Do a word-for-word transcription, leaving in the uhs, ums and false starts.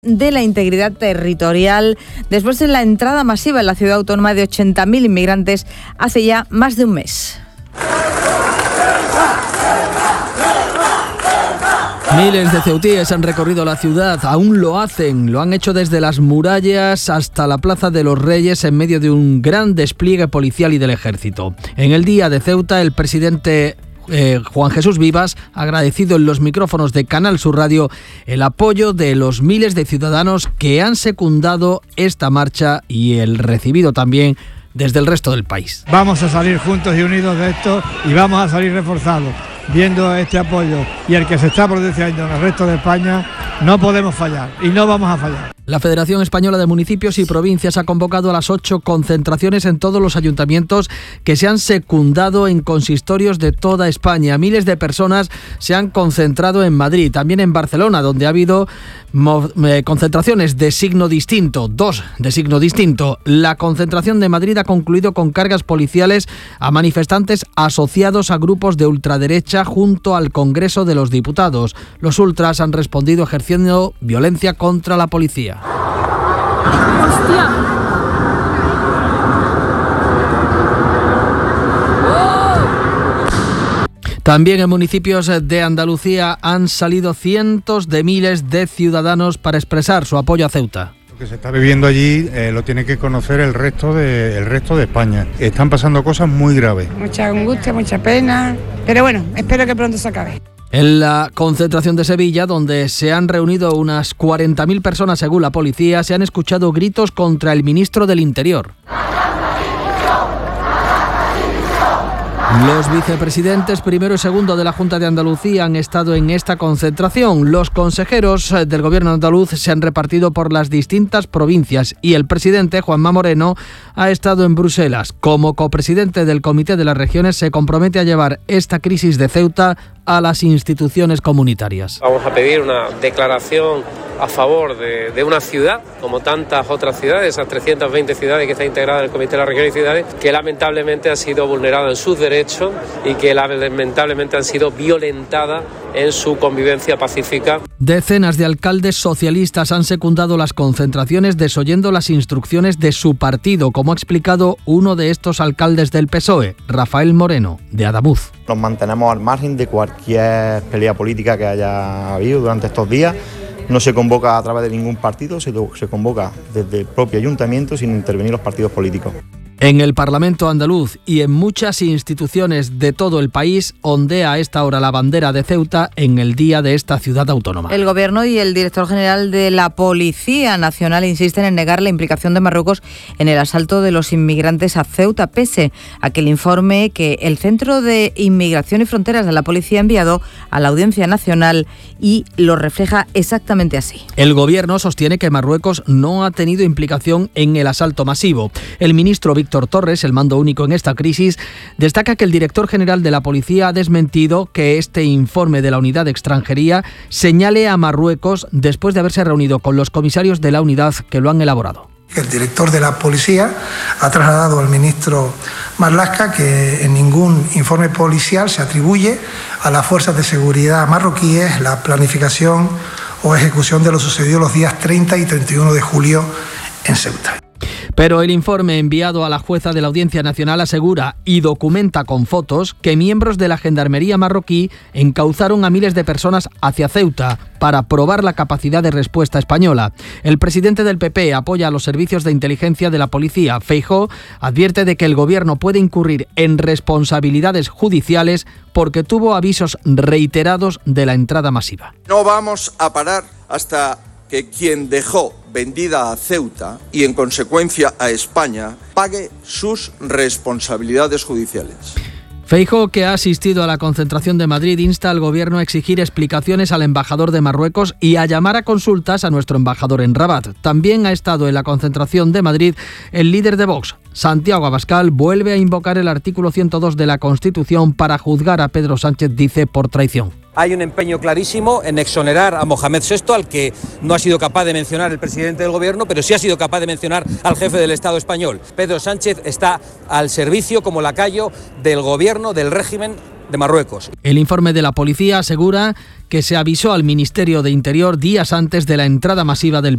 de la integridad territorial después de la entrada masiva en la ciudad autónoma de ochenta mil inmigrantes hace ya más de un mes. Miles de ceutíes han recorrido la ciudad, aún lo hacen, lo han hecho desde las murallas hasta la Plaza de los Reyes en medio de un gran despliegue policial y del ejército. En el día de Ceuta, el presidente Eh, Juan Jesús Vivas ha agradecido en los micrófonos de Canal Sur Radio el apoyo de los miles de ciudadanos que han secundado esta marcha y el recibido también desde el resto del país. Vamos a salir juntos y unidos de esto y vamos a salir reforzados. Viendo este apoyo y el que se está produciendo en el resto de España, no podemos fallar y no vamos a fallar. La Federación Española de Municipios y Provincias ha convocado a las ocho concentraciones en todos los ayuntamientos que se han secundado en consistorios de toda España. Miles de personas se han concentrado en Madrid, también en Barcelona, donde ha habido eh, concentraciones de signo distinto, dos de signo distinto. La concentración de Madrid ha concluido con cargas policiales a manifestantes asociados a grupos de ultraderecha junto al Congreso de los Diputados. Los ultras han respondido ejerciendo violencia contra la policía. ¡Hostia! También en municipios de Andalucía han salido cientos de miles de ciudadanos para expresar su apoyo a Ceuta. Lo que se está viviendo allí eh, lo tiene que conocer el resto de, el resto de España. Están pasando cosas muy graves. Mucha angustia, mucha pena, pero bueno, espero que pronto se acabe. En la concentración de Sevilla, donde se han reunido unas cuarenta mil personas según la policía, se han escuchado gritos contra el ministro del Interior. Los vicepresidentes primero y segundo de la Junta de Andalucía han estado en esta concentración. Los consejeros del gobierno andaluz se han repartido por las distintas provincias y el presidente, Juanma Moreno, ha estado en Bruselas. Como copresidente del Comité de las Regiones, se compromete a llevar esta crisis de Ceuta a las instituciones comunitarias. Vamos a pedir una declaración a favor de, de una ciudad, como tantas otras ciudades, esas trescientas veinte ciudades que están integradas en el Comité de las Regiones y Ciudades, que lamentablemente han sido vulneradas en sus derechos y que lamentablemente han sido violentadas en su convivencia pacífica. Decenas de alcaldes socialistas han secundado las concentraciones desoyendo las instrucciones de su partido, como ha explicado uno de estos alcaldes del P S O E, Rafael Moreno, de Adamuz. Nos mantenemos al margen de cualquier pelea política que haya habido durante estos días. No se convoca a través de ningún partido, se, se convoca desde el propio ayuntamiento sin intervenir los partidos políticos. En el Parlamento andaluz y en muchas instituciones de todo el país ondea a esta hora la bandera de Ceuta en el día de esta ciudad autónoma. El Gobierno y el director general de la Policía Nacional insisten en negar la implicación de Marruecos en el asalto de los inmigrantes a Ceuta, pese a que el informe que el Centro de Inmigración y Fronteras de la Policía ha enviado a la Audiencia Nacional y lo refleja exactamente así. El Gobierno sostiene que Marruecos no ha tenido implicación en el asalto masivo. El ministro Víctor Víctor Torres, el mando único en esta crisis, destaca que el director general de la Policía ha desmentido que este informe de la Unidad de Extranjería señale a Marruecos después de haberse reunido con los comisarios de la unidad que lo han elaborado. El director de la Policía ha trasladado al ministro Marlaska que en ningún informe policial se atribuye a las fuerzas de seguridad marroquíes la planificación o ejecución de lo sucedido los días treinta y treinta y uno de julio en Ceuta. Pero el informe enviado a la jueza de la Audiencia Nacional asegura y documenta con fotos que miembros de la Gendarmería marroquí encauzaron a miles de personas hacia Ceuta para probar la capacidad de respuesta española. El presidente del P P apoya a los servicios de inteligencia de la policía. Feijóo advierte de que el gobierno puede incurrir en responsabilidades judiciales porque tuvo avisos reiterados de la entrada masiva. No vamos a parar hasta que quien dejó vendida a Ceuta y en consecuencia a España pague sus responsabilidades judiciales. Feijóo, que ha asistido a la concentración de Madrid, insta al gobierno a exigir explicaciones al embajador de Marruecos y a llamar a consultas a nuestro embajador en Rabat. También ha estado en la concentración de Madrid el líder de Vox, Santiago Abascal, vuelve a invocar el artículo ciento dos de la Constitución para juzgar a Pedro Sánchez, dice, por traición. Hay un empeño clarísimo en exonerar a Mohamed sexto, al que no ha sido capaz de mencionar el presidente del gobierno, pero sí ha sido capaz de mencionar al jefe del Estado español. Pedro Sánchez está al servicio como lacayo del gobierno, del régimen de Marruecos. El informe de la policía asegura que se avisó al Ministerio de Interior días antes de la entrada masiva del